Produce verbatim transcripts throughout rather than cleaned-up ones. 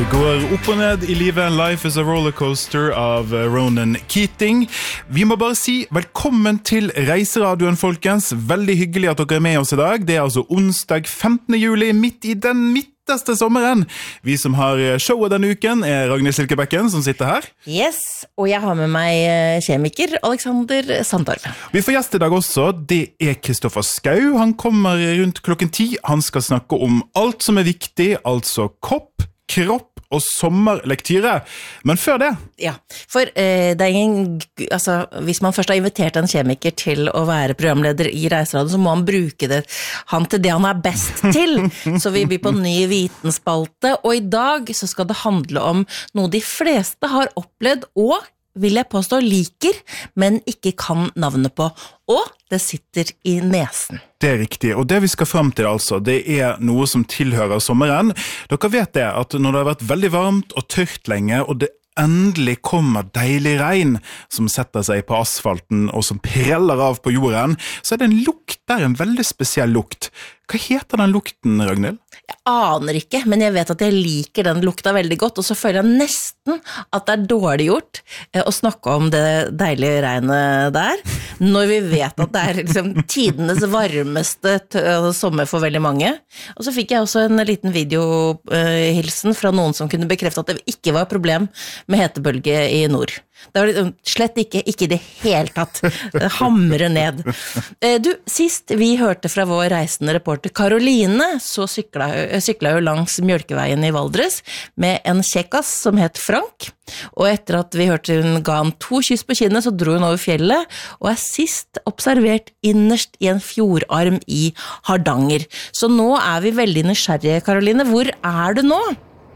Det går opp og ned I livet. Life is a rollercoaster av Ronan Keating. Vi må bare si velkommen til Reiseradioen, folkens. Veldig hyggelig at dere er med oss I dag. Det er altså onsdag femtende juli, midt I den midterste sommeren. Vi som har showet denne uken er Ragnhild Silkebekken, som sitter her. Yes, og jeg har med meg kjemiker Alexander Sandtorp. Vi får gjest I dag også. Det er Kristoffer Skau. Han kommer rundt klokken ti. Han skal snakke om alt som er viktig, altså kopp, kropp, og sommerlektyre. Men før det? Ja, for eh, det er ingen, altså, hvis man først har invitert en kjemiker til å være programleder I Reiseradio, så må han bruke det, han til det han er best til. Så vi blir på ny vitenspalte, og I dag så skal det handle om noe de fleste har opplevd, og vil jeg påstå liker, men ikke kan navnet på. Og det sitter I nesen. Det er riktig, og det vi skal frem til altså, det er noe som tilhører sommeren. Dere vet det, at når det har vært veldig varmt og tørt lenge, og det endelig kommer deilig regn som setter seg på asfalten og som preller av på jorden, så er det en lukt der, en veldig spesiell lukt. Hva heter den lukten, Ragnhild? Jeg aner ikke, men jeg vet at jeg liker den lukta veldig godt, og så føler jeg nesten at det er dårlig gjort å snakke om det deilige regnet der, når vi vet at det er liksom tidenes varmeste sommer for veldig mange. Og så fikk jeg også en liten videohilsen fra noen som kunne bekrefte at det ikke var problem med hetebølge I nord. Det var liksom slett ikke, ikke det helt tatt. Hamre ned. Du, sist vi hørte fra vår reisende reporter Karoline, så sykla, sykla hun langs Mjølkeveien I Valdres med en kjekkas som het Frank. Og etter at vi hørte hun ga han to kyss på kinnet, så dro hun over fjellet, og er sist observert innerst I en fjordarm I Hardanger. Så nå er vi veldig nysgjerrige, Karoline. Hvor er du nå?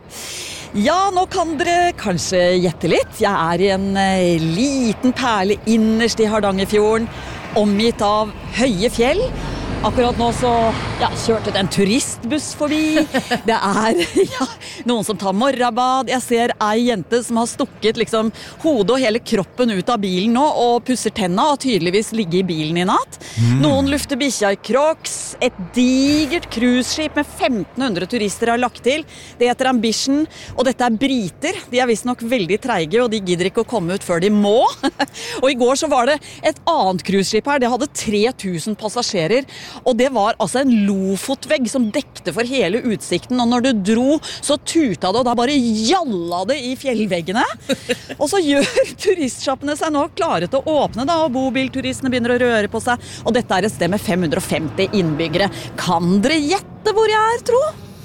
Ja, nå kan dere kanskje gjette litt. Jeg er I en eh, liten perle innerst I Hardangerfjorden, omgitt av høye fjell. Akkurat nå så ja, kjørte det en turistbuss forbi. Det er ja, noen som tar morgenbad. Jeg ser ei jente som har stukket liksom, hodet og hele kroppen ut av bilen nå og pusser tenna og tydeligvis ligger I bilen I natt. Mm. Noen lufter bikkja I Crocs. Et digert cruiseskip med femten hundre turister har lagt til. Det heter Ambition, og dette er briter. De er visst nok veldig treige, og de gidder ikke å komme ut før de må. Og I går så var det et annet cruiseskip her. Det hadde tre tusen passasjerer. Og det var altså en lofotvegg som dekte for hele utsikten, og når du dro, så tuta det, og da bare jalla det I fjellveggene. Og så gjør turistsjappene seg nå klare til å åpne da, og bobilturistene begynner å røre på seg, og dette er et sted med fem hundre og femti innbyggere. Kan dere gjette hvor jeg er, tro?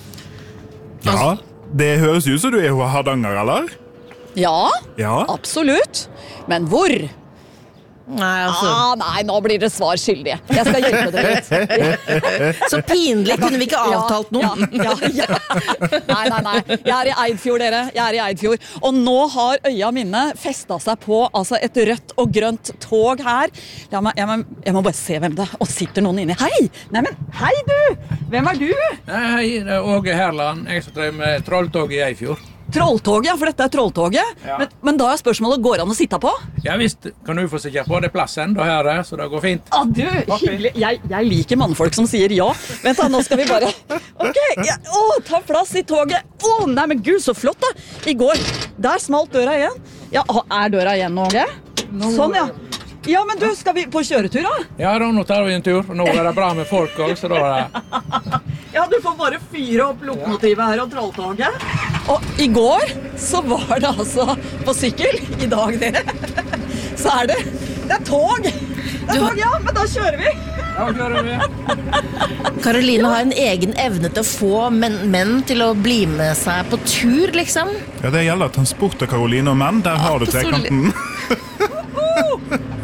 Ja, det høres ut som du er I Hardanger, eller? Ja, ja, absolutt. Men hvor? Nei, altså. Ah, nei, nå blir det svar skyldige. Jeg skal hjelpe dere litt. Så pinlig, kunne vi ikke avtalt noe? Ja, ja, ja. Nei, nei, nei. Jeg er I Eidfjord, dere. Jeg er I Eidfjord. Og nå har øya mine festet seg på altså et rødt og grønt tog her. Jeg må, jeg må, jeg må bare se hvem det er. Og sitter noen inne. Hei! Nei, men hei du! Hvem er du? Hei, det er Åge Herland. Jeg som driver med trolltog I Eidfjord. Trolltoget, ja, for dette er trolltoget. Ja. Men, men da er spørsmålet, går an å sitte på? Ja visst, kan du få sitte på, det er plassen da her, så det går fint. Ah, du, hyggelig. Jeg, jeg liker mannfolk som sier ja. Vent da, nå skal vi bare... Ok, ja, å, ta plass I toget. Å, nei, men Gud, så flott da. I går, der smalt døra igjen. Ja, er døra igjen nå, Åge? Sånn, ja. Ja, men du, skal vi på kjøretur da? Ja, da nå tar vi en tur. Nå er det bra med folk også, så da er det... Ja, du får bare fyre opp lokomotivet her og trolltoget. Og I går så var det altså på sykkel. I dag, dere. Så er det, det er tog. Det er tog, ja, men da kjører vi. Ja, kjører vi. Karoline har en egen evne til å få menn, menn til å bli med seg på tur, liksom. Ja, det gjelder transport av Karoline og menn. Der har du trekanten.